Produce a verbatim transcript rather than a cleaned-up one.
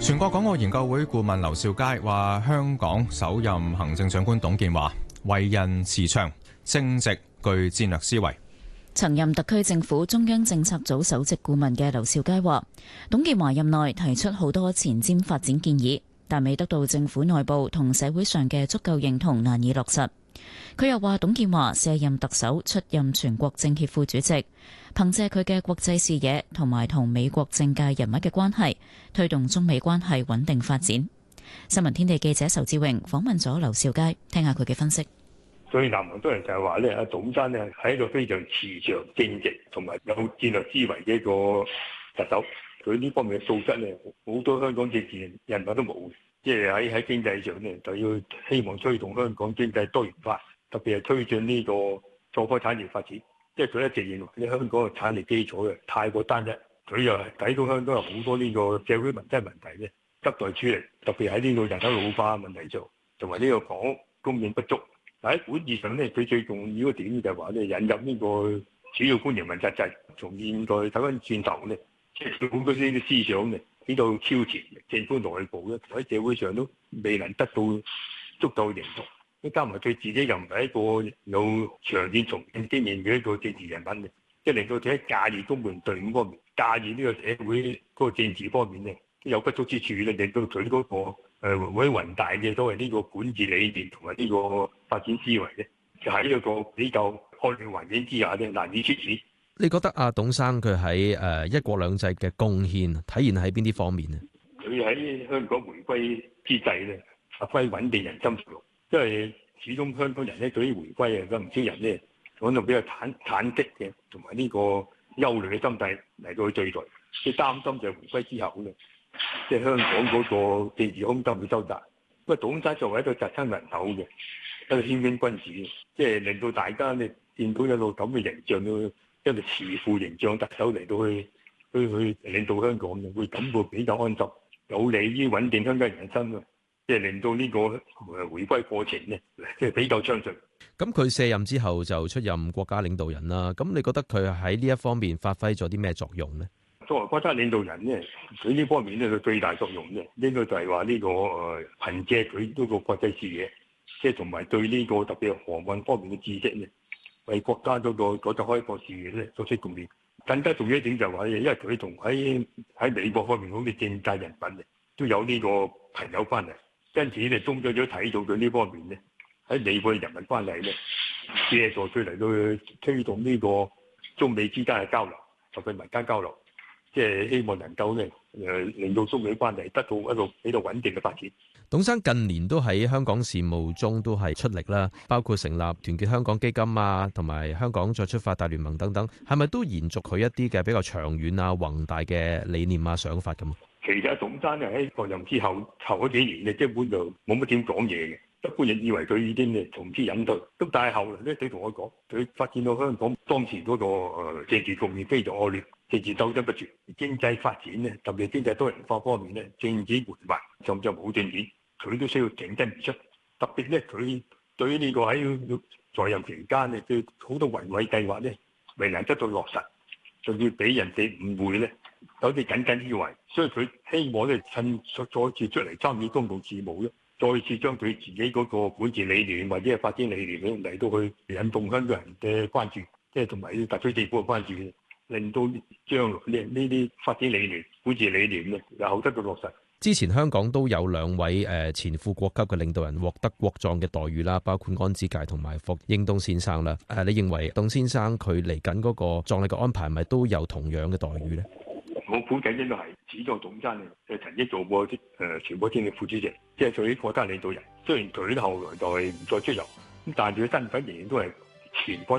全國港澳研究會顧問劉兆佳話：香港首任行政長官董建華為人慈祥、正直、具戰略思維。 曾任特區政府中央政策組首席顧問嘅劉兆佳話：董建華任內提出好多前瞻發展建議，但未得到政府內部同社會上嘅足夠認同，難以落實。佢又話：董建華卸任特首，出任全國政協副主席，憑借佢嘅國際視野同埋同美國政界人物嘅關係，推動中美關係穩定發展。新聞天地記者仇志榮訪問咗劉兆佳，聽下佢嘅分析。 最難忘當然就係話咧，阿董生咧係一個非常慈祥、正直同埋有戰略思維嘅一個特首。佢呢方面嘅素質咧，好多香港政治人物都冇。即係喺喺經濟上咧，就要希望推動香港經濟多元化，特別係推進呢個創科產業發展。即係佢一直認為咧，香港嘅產業基礎嘅太過單一，佢又係睇到香港有好多呢個社會問題問題咧，急待處理。特別喺呢個人口老化問題上，同埋呢個房屋供應不足。喺管治上咧，佢最重要嘅點就係話咧，引入呢個主要官員問責制。從現在睇翻轉頭咧，即係好多呢啲思想咧，喺度超前，政府內部咧喺社會上都未能得到足夠認同。加埋佢自己又唔係一個有長遠從政經驗嘅一個政治人物嘅，即係令到佢喺駕馭公務員隊伍方面、駕馭呢個社會嗰個政治方面咧，有不足之處咧，令到佢嗰個誒喺宏大嘅所謂呢個管治理念同埋呢個發展思維咧，就喺一個比較惡劣環境之下咧，難以出現。 你覺得阿董生佢喺誒一國兩制嘅貢獻體現喺邊啲方面呢？ 佢喺香港回歸之際咧，發揮穩定人心作用。因為始終香港人咧對於回歸啊，咁唔少人咧講到比較忐忐忑嘅，同埋呢個憂慮嘅心態嚟到去對待，即係擔心就係回歸之後咧，即係香港嗰個政治空間會收窄。不過董生作為一個責親人口嘅一個謙謙君子，即係令到大家咧見到一個咁嘅形象，一個慈父形象特首嚟到去去去領導香港嘅，會感到比較安心，有利於穩定香港人心啊！即係令到呢個誒回歸過程咧，即係比較暢順。 咁佢卸任之後就出任國家領導人啦。咁你覺得佢喺呢一方面發揮咗啲咩作用呢？ 作為國家領導人咧，佢呢方面咧佢最大作用咧，應該就係話呢個誒憑藉佢呢個國際視野，即係同埋對呢個特別係航運方面嘅知識咧，為國家嗰個改革開放事業咧作出貢獻。更加重要一點就係話，因為佢同喺喺美國方面好似政界人品咧，都有呢個朋友關係。因此咧，中央都睇到佢呢方面咧，喺美國嘅人民關係咧，借助佢嚟到推動呢個中美之間嘅交流，特別民間交流，即係希望能夠咧誒令到中美關係得到一個比較穩定嘅發展。 董生近年都喺香港事務中都係出力啦，包括成立團結香港基金啊，同埋香港再出發大聯盟等等，係咪都延續佢一啲嘅比較長遠啊、宏大嘅理念啊、想法咁？ 其實董生咧喺上任之後頭嗰幾年咧，基本就冇乜點講嘢嘅。一般人以為佢已經咧從此隱退，咁但係後來咧，佢同我講，佢發現到香港當時嗰個誒政治局面非常惡劣，政治鬥爭不絕，經濟發展咧，特別係經濟多元化方面咧，政治緩慢，甚至冇進展，佢都需要挺身而出。特別咧，佢對於呢個喺在任期間咧，對好多宏偉計劃咧，未能得到落實，仲要俾人哋誤會咧。有啲耿耿於懷，所以佢希望咧趁再次出嚟參與公共事務咧，再次將佢自己嗰個管治理念或者係發展理念咧嚟到去引動香港人嘅關注，即係同埋特區政府嘅關注，令到將來呢呢啲發展理念、管治理念咧又得到落實。 之前香港都有兩位誒前副國級嘅領導人獲得國葬嘅待遇啦，包括安之介同埋霍英東先生啦。誒，你認為董先生佢嚟緊嗰個葬禮嘅安排，係咪都有同樣嘅待遇咧？ 我估計應該係始終董生嘅，誒曾經做過啲誒全國政協副主席，即係屬於國家領導人。雖然佢後來就係唔再出任，咁但係佢身份仍然都係全國